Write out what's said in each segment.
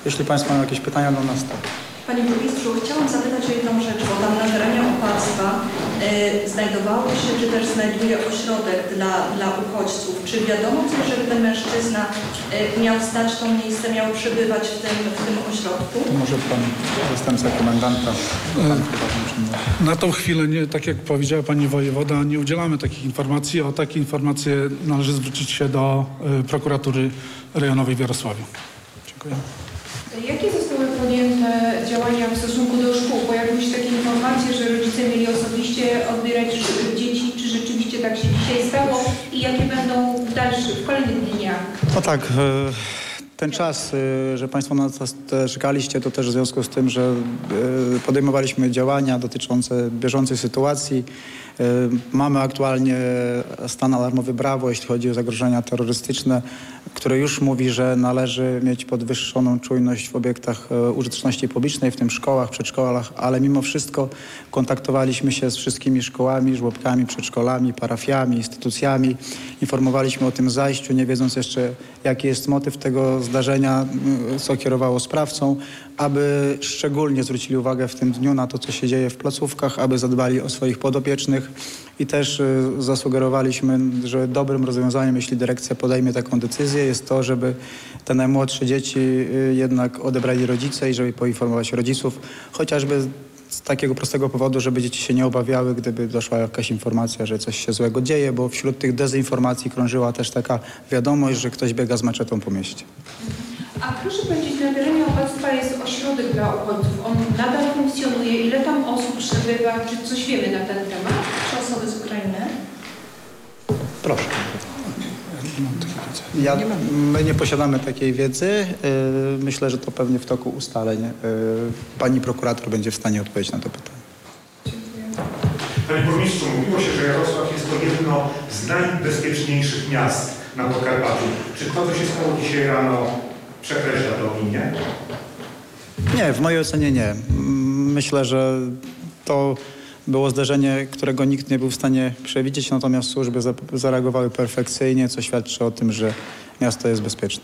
Jeśli Państwo mają jakieś pytania do nas, to... Panie Burmistrzu, chciałam zapytać o jedną rzecz, bo tam na terenie opactwa znajdowało się, czy też znajduje ośrodek dla uchodźców. Czy wiadomo coś, żeby ten mężczyzna miał stać to miejsce, miał przebywać w tym ośrodku? Może Pan zastępca komendanta. Na tą chwilę, nie, tak jak powiedziała Pani Wojewoda, nie udzielamy takich informacji. O takie informacje należy zwrócić się do Prokuratury Rejonowej w Jarosławiu. Dziękuję. Jakie zostały podjęte działania w stosunku do szkół? Pojawiły się takie informacje, że rodzice mieli osobiście odbierać dzieci. Czy rzeczywiście tak się dzisiaj stało? I jakie będą w kolejnych dniach? No tak, ten czas, że Państwo na nas czekaliście, to też w związku z tym, że podejmowaliśmy działania dotyczące bieżącej sytuacji. Mamy aktualnie stan alarmowy Brawo, jeśli chodzi o zagrożenia terrorystyczne, które już mówi, że należy mieć podwyższoną czujność w obiektach użyteczności publicznej, w tym szkołach, przedszkolach, ale mimo wszystko kontaktowaliśmy się z wszystkimi szkołami, żłobkami, przedszkolami, parafiami, instytucjami. Informowaliśmy o tym zajściu, nie wiedząc jeszcze, jaki jest motyw tego zdarzenia, co kierowało sprawcą, aby szczególnie zwrócili uwagę w tym dniu na to, co się dzieje w placówkach, aby zadbali o swoich podopiecznych i też zasugerowaliśmy, że dobrym rozwiązaniem, jeśli dyrekcja podejmie taką decyzję, jest to, żeby te najmłodsze dzieci jednak odebrali rodzice i żeby poinformować rodziców, chociażby z takiego prostego powodu, żeby dzieci się nie obawiały, gdyby doszła jakaś informacja, że coś się złego dzieje, bo wśród tych dezinformacji krążyła też taka wiadomość, że ktoś biega z maczetą po mieście. A proszę powiedzieć, na terenie opactwa jest ośrodek dla uchodźców. On nadal funkcjonuje? Ile tam osób przebywa? Czy coś wiemy na ten temat? Czy osoby z Ukrainy? Proszę. My nie posiadamy takiej wiedzy. Myślę, że to pewnie w toku ustaleń pani prokurator będzie w stanie odpowiedzieć na to pytanie. Panie burmistrzu, mówiło się, że Jarosław jest to jedno z najbezpieczniejszych miast na Podkarpaciu. Czy to, co się stało dzisiaj rano, przekreśla tę opinię? Nie, w mojej ocenie nie. Myślę, że to było zdarzenie, którego nikt nie był w stanie przewidzieć, natomiast służby zareagowały perfekcyjnie, co świadczy o tym, że miasto jest bezpieczne.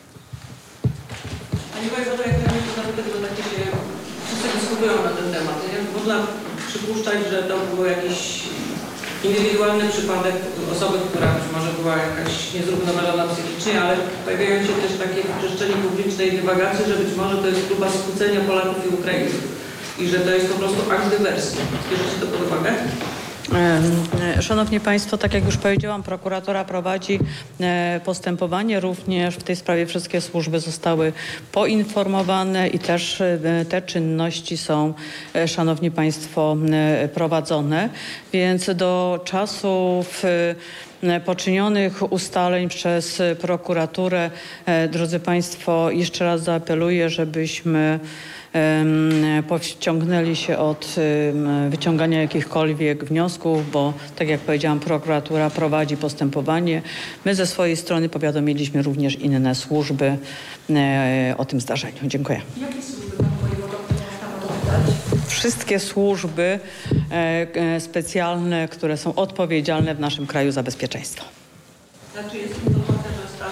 Panie Wojewodo, jak ja myślę, zapytać, bo takie się wszyscy dyskutują na ten temat. Nie? Można przypuszczać, że to był jakiś indywidualny przypadek osoby, która być może była jakaś niezrównoważona psychicznie, ale pojawiają się też takie w przestrzeni publicznej dywagacje, że być może to jest próba skłócenia Polaków i Ukraińców i że to jest po prostu akt dywersji. Bierzecie to pod uwagę? Szanowni Państwo, tak jak już powiedziałam, prokuratora prowadzi postępowanie. Również w tej sprawie wszystkie służby zostały poinformowane i też te czynności są, Szanowni Państwo, prowadzone. Więc do czasu poczynionych ustaleń przez prokuraturę, drodzy Państwo, jeszcze raz zaapeluję, żebyśmy powściągnęli się od wyciągania jakichkolwiek wniosków, bo tak jak powiedziałam, prokuratura prowadzi postępowanie. My ze swojej strony powiadomiliśmy również inne służby o tym zdarzeniu. Dziękuję. Jakie służby Pan Wojewodo można podać? Wszystkie służby specjalne, które są odpowiedzialne w naszym kraju za bezpieczeństwo. Znaczy jest informacja, że stan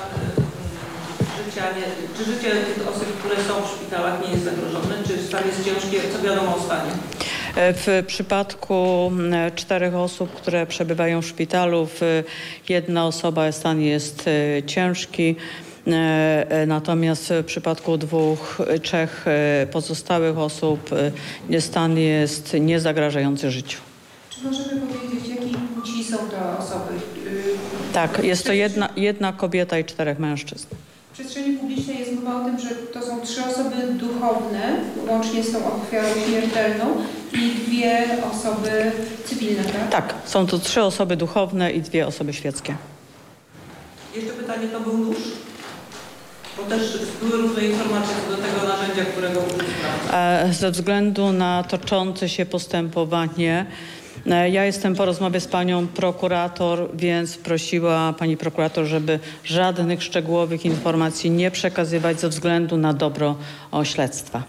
czy życie tych osób, które są w szpitalach, nie jest zagrożone? Czy stan jest ciężki? Co wiadomo o stanie? W przypadku 4 osób, które przebywają w szpitalu, jedna osoba stan jest ciężki. Natomiast w przypadku 3 pozostałych osób stan jest niezagrażający życiu. Czy możemy powiedzieć, jakiej płci są te osoby? Tak, jest to jedna kobieta i 4 mężczyzn. W przestrzeni publicznej jest mowa o tym, że to są 3 osoby duchowne, łącznie z tą ofiarą śmiertelną i 2 osoby cywilne, tak? Tak, są to 3 osoby duchowne i 2 osoby świeckie. Jeszcze pytanie, to był nóż? Bo też były różne informacje co do tego narzędzia, którego użytkowano. Ze względu na toczące się postępowanie, ja jestem po rozmowie z panią prokurator, więc prosiła pani prokurator, żeby żadnych szczegółowych informacji nie przekazywać ze względu na dobro śledztwa.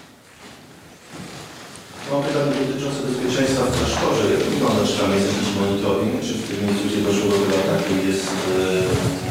Mam pytanie dotyczące bezpieczeństwa w klasztorze. Jak wygląda, czy tam jest jakiś monitoring, czy w tym miejscu, gdzie doszło do ataku, jest